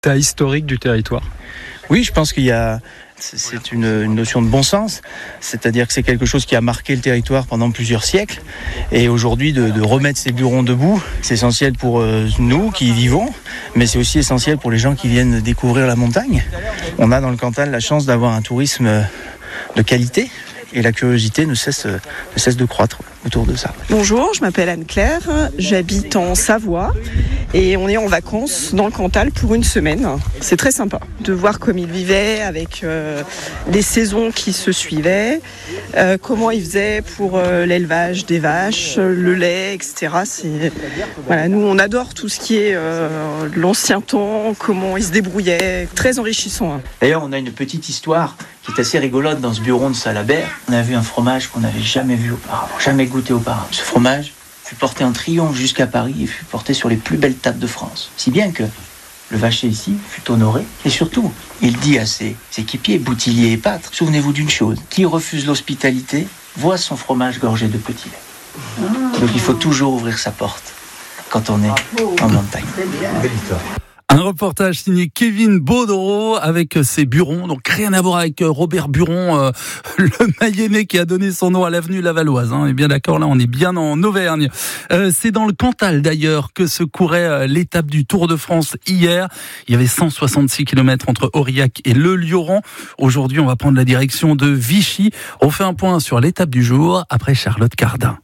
l'état historique du territoire. Oui, je pense c'est une notion de bon sens, c'est-à-dire que c'est quelque chose qui a marqué le territoire pendant plusieurs siècles, et aujourd'hui de remettre ces burons debout, c'est essentiel pour nous qui y vivons, mais c'est aussi essentiel pour les gens qui viennent découvrir la montagne. On a dans le Cantal la chance d'avoir un tourisme de qualité, et la curiosité ne cesse de croître autour de ça. Bonjour, je m'appelle Anne-Claire, j'habite en Savoie et on est en vacances dans le Cantal pour une semaine. C'est très sympa de voir comme ils vivaient avec les saisons qui se suivaient, comment ils faisaient pour l'élevage des vaches, le lait, etc. Voilà, nous on adore tout ce qui est l'ancien temps, comment ils se débrouillaient, très enrichissant. D'ailleurs, on a une petite histoire qui est assez rigolote dans ce buron de Salabert. On a vu un fromage qu'on n'avait jamais vu auparavant, jamais goûté auparavant. Ce fromage fut porté en triomphe jusqu'à Paris et fut porté sur les plus belles tables de France. Si bien que le vacher ici fut honoré. Et surtout, il dit à ses équipiers, Boutillier et Pâtre, souvenez-vous d'une chose, qui refuse l'hospitalité voit son fromage gorgé de petit lait. Donc il faut toujours ouvrir sa porte quand on est en montagne. Belle histoire. Un reportage signé Kevin Baudreau avec ses burons, donc rien à voir avec Robert Buron, le Mayennais qui a donné son nom à l'avenue Lavalloise. On est bien d'accord, là on est bien en Auvergne. C'est dans le Cantal d'ailleurs que se courait l'étape du Tour de France hier. Il y avait 166 km entre Aurillac et Le Lioran. Aujourd'hui on va prendre la direction de Vichy. On fait un point sur l'étape du jour après Charlotte Cardin.